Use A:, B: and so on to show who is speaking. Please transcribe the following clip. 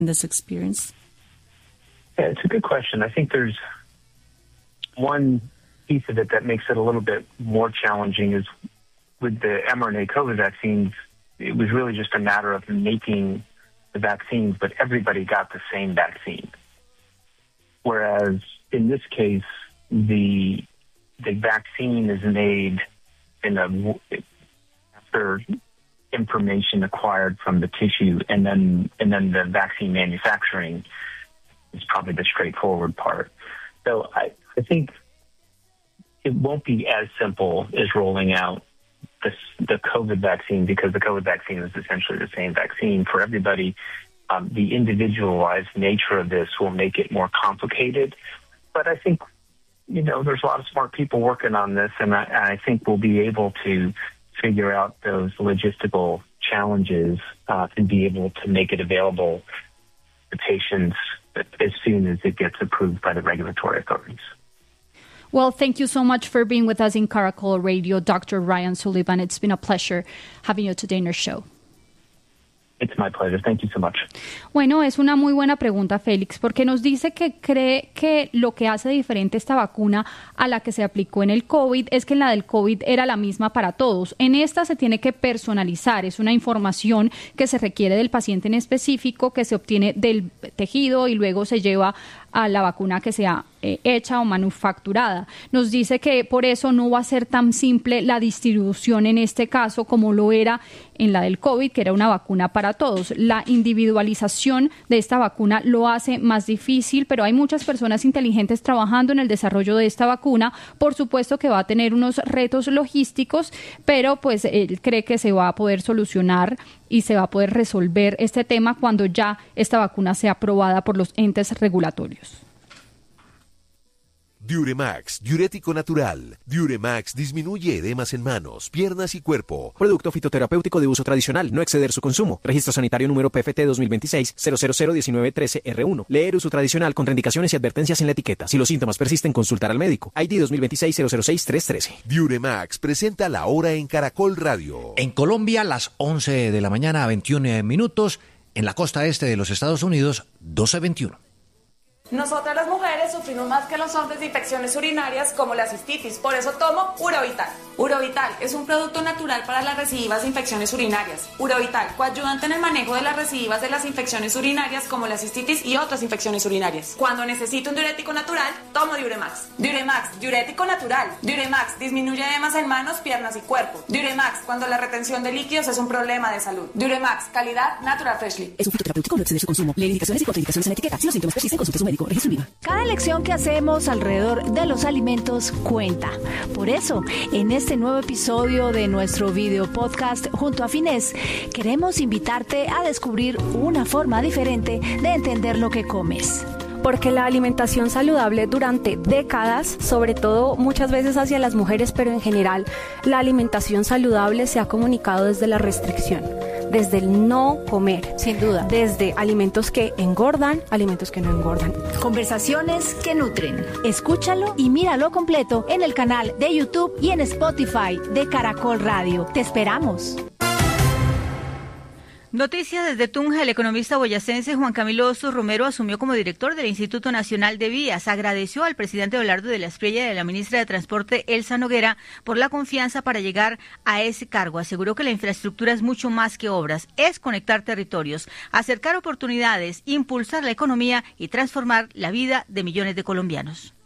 A: this experience?
B: Yeah, it's a good question. I think there's one piece of it that makes it a little bit more challenging is with the mRNA COVID vaccines, it was really just a matter of making the vaccines, but everybody got the same vaccine. Whereas in this case, the vaccine is made after information acquired from the tissue, and then the vaccine manufacturing is probably the straightforward part. So I think it won't be as simple as rolling out the COVID vaccine, because the COVID vaccine is essentially the same vaccine for everybody. The individualized nature of this will make it more complicated. But I think, there's a lot of smart people working on this, and I think we'll be able to figure out those logistical challenges and be able to make it available to patients as soon as it gets approved by the regulatory authorities.
C: Well, thank you so much for being with us in Caracol Radio, Dr. Ryan Sullivan. It's been a pleasure having you today in our show.
B: It's my pleasure. Thank you so much.
C: Bueno, es una muy buena pregunta, Félix, porque nos dice que cree que lo que hace diferente esta vacuna a la que se aplicó en el COVID es que en la del COVID era la misma para todos. En esta se tiene que personalizar, es una información que se requiere del paciente en específico, que se obtiene del tejido y luego se lleva a la vacuna que sea hecha o manufacturada. Nos dice que por eso no va a ser tan simple la distribución en este caso como lo era en la del COVID, que era una vacuna para todos. La individualización de esta vacuna lo hace más difícil, pero hay muchas personas inteligentes trabajando en el desarrollo de esta vacuna. Por supuesto que va a tener unos retos logísticos, pero pues él cree que se va a poder solucionar y se va a poder resolver este tema cuando ya esta vacuna sea aprobada por los entes regulatorios.
D: Diuremax, diurético natural. Diuremax disminuye edemas en manos, piernas y cuerpo.
E: Producto fitoterapéutico de uso tradicional, no exceder su consumo. Registro sanitario número PFT 2026-0001913R1. Leer uso tradicional, contraindicaciones y advertencias en la etiqueta. Si los síntomas persisten, consultar al médico. ID 2026-006-313.
D: Diuremax presenta La Hora en Caracol Radio.
F: En Colombia, las 11 de la mañana, 21 minutos. En la costa este de los Estados Unidos, 12:21.
G: Nosotras las mujeres sufrimos más que los hombres de infecciones urinarias como la cistitis, por eso tomo Urovital. Urovital es un producto natural para las recidivas de infecciones urinarias. Urovital, coayudante en el manejo de las recidivas de las infecciones urinarias como la cistitis y otras infecciones urinarias. Cuando necesito un diurético natural, tomo Diuremax. Diuremax, diurético natural. Diuremax disminuye edemas en manos, piernas y cuerpo. Diuremax, cuando la retención de líquidos es un problema de salud. Diuremax, calidad Natural Freshly.
A: Es un fitoterapéutico, no excede su consumo. Lee indicaciones y contraindicaciones en la etiqueta. Si los síntomas persisten, consulte a su médico.
H: Cada elección que hacemos alrededor de los alimentos cuenta. Por eso, en este nuevo episodio de nuestro video podcast junto a Finés, queremos invitarte a descubrir una forma diferente de entender lo que comes.
I: Porque la alimentación saludable durante décadas, sobre todo muchas veces hacia las mujeres, pero en general, la alimentación saludable se ha comunicado desde la restricción, desde el no comer.
H: Sin duda.
I: Desde alimentos que engordan, alimentos que no engordan.
H: Conversaciones que nutren. Escúchalo y míralo completo en el canal de YouTube y en Spotify de Caracol Radio. Te esperamos.
J: Noticias desde Tunja. El economista boyacense Juan Camilo Osos Romero asumió como director del Instituto Nacional de Vías. Agradeció al presidente Abelardo de la Espriella y a la ministra de Transporte Elsa Noguera por la confianza para llegar a ese cargo. Aseguró que la infraestructura es mucho más que obras, es conectar territorios, acercar oportunidades, impulsar la economía y transformar la vida de millones de colombianos.